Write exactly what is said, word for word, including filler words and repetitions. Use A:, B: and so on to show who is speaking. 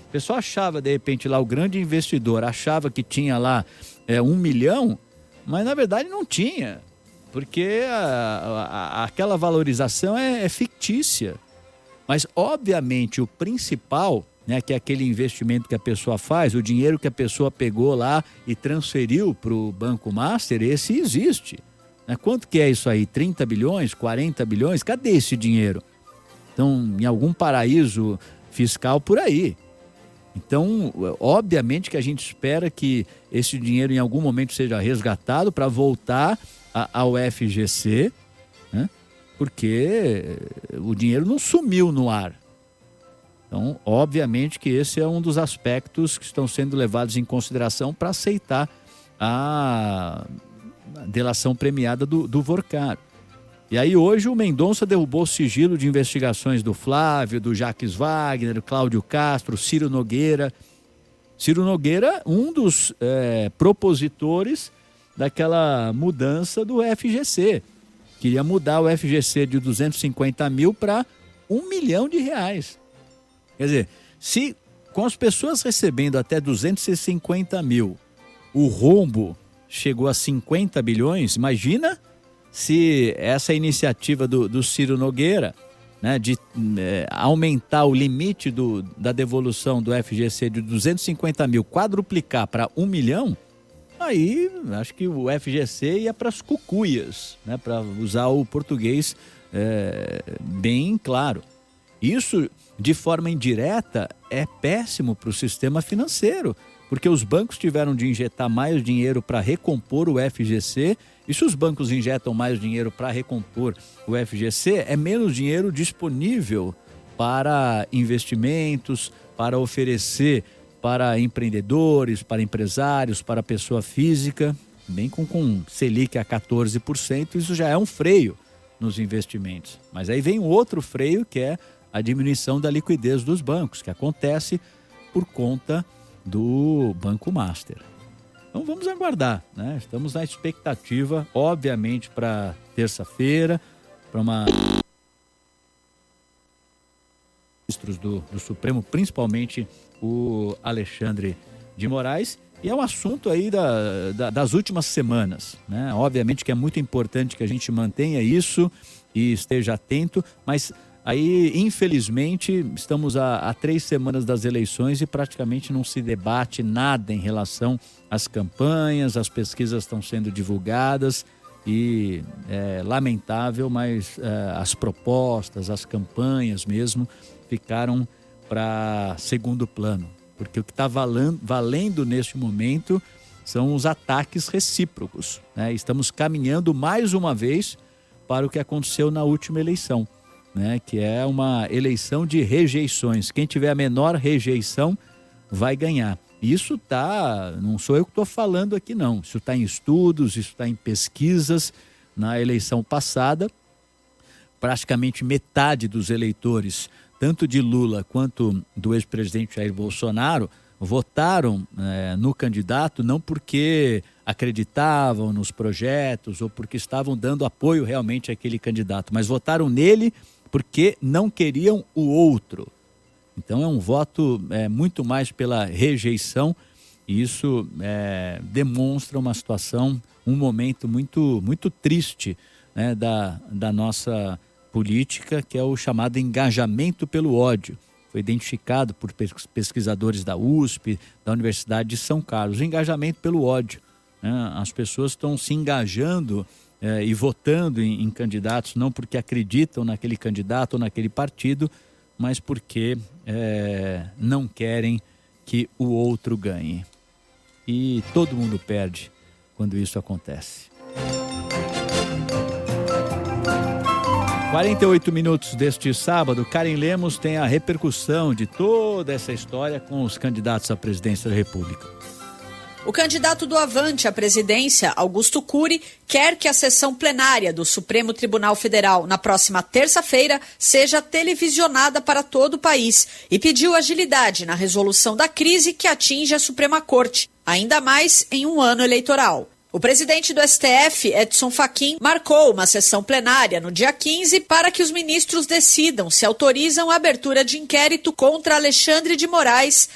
A: O pessoal achava, de repente, lá o grande investidor achava que tinha lá é, um milhão, mas na verdade não tinha, porque a, a, aquela valorização é, é fictícia. Mas, obviamente, o principal, né, que é aquele investimento que a pessoa faz, o dinheiro que a pessoa pegou lá e transferiu para o Banco Master, esse existe. Né? Quanto que é isso aí? trinta bilhões, quarenta bilhões? Cadê esse dinheiro? Então, em algum paraíso fiscal por aí. Então, obviamente que a gente espera que esse dinheiro em algum momento seja resgatado para voltar a, ao F G C, né? Porque o dinheiro não sumiu no ar. Então, obviamente que esse é um dos aspectos que estão sendo levados em consideração para aceitar a delação premiada do, do Vorcar. E aí hoje o Mendonça derrubou o sigilo de investigações do Flávio, do Jacques Wagner, do Cláudio Castro, Ciro Nogueira. Ciro Nogueira, um dos é, propositores daquela mudança do F G C. Queria mudar o F G C de duzentos e cinquenta mil para um milhão de reais. Quer dizer, se com as pessoas recebendo até duzentos e cinquenta mil, o rombo chegou a cinquenta bilhões, imagina se essa iniciativa do, do Ciro Nogueira, né, de é, aumentar o limite do, da devolução do F G C de duzentos e cinquenta mil, quadruplicar para um milhão, aí acho que o F G C ia para as cucuias, né, para usar o português é, bem claro. Isso, de forma indireta, é péssimo para o sistema financeiro, porque os bancos tiveram de injetar mais dinheiro para recompor o F G C, e se os bancos injetam mais dinheiro para recompor o F G C, é menos dinheiro disponível para investimentos, para oferecer para empreendedores, para empresários, para pessoa física, bem com, com Selic a quatorze por cento, isso já é um freio nos investimentos. Mas aí vem outro freio, que é a diminuição da liquidez dos bancos, que acontece por conta do Banco Master. Então vamos aguardar, né? Estamos na expectativa, obviamente, para terça-feira, para uma ministros do, do Supremo, principalmente o Alexandre de Moraes, e é um assunto aí da, da, das últimas semanas, né? Obviamente que é muito importante que a gente mantenha isso e esteja atento, mas aí, infelizmente, estamos a, a três semanas das eleições e praticamente não se debate nada em relação às campanhas, as pesquisas estão sendo divulgadas e é lamentável, mas é, as propostas, as campanhas mesmo, ficaram para segundo plano. Porque o que está valendo, valendo neste momento são os ataques recíprocos, né? Estamos caminhando mais uma vez para o que aconteceu na última eleição, né, que é uma eleição de rejeições. Quem tiver a menor rejeição vai ganhar. Isso tá, não sou eu que estou falando aqui não, isso está em estudos, isso está em pesquisas. Na eleição passada, praticamente metade dos eleitores, tanto de Lula quanto do ex-presidente Jair Bolsonaro, votaram é, no candidato não porque acreditavam nos projetos ou porque estavam dando apoio realmente àquele candidato, mas votaram nele porque não queriam o outro. Então é um voto é, muito mais pela rejeição, e isso é, demonstra uma situação, um momento muito, muito triste, né, da, da nossa política, que é o chamado engajamento pelo ódio. Foi identificado por pesquisadores da U S P, da Universidade de São Carlos, o engajamento pelo ódio, né? As pessoas estão se engajando É, e votando em, em candidatos, não porque acreditam naquele candidato ou naquele partido, mas porque é, não querem que o outro ganhe. E todo mundo perde quando isso acontece. quarenta e oito minutos deste sábado, Karen Lemos tem a repercussão de toda essa história com os candidatos à presidência da República.
B: O candidato do Avante à presidência, Augusto Cury, quer que a sessão plenária do Supremo Tribunal Federal na próxima terça-feira seja televisionada para todo o país e pediu agilidade na resolução da crise que atinge a Suprema Corte, ainda mais em um ano eleitoral. O presidente do S T F, Edson Fachin, marcou uma sessão plenária no dia quinze para que os ministros decidam se autorizam a abertura de inquérito contra Alexandre de Moraes,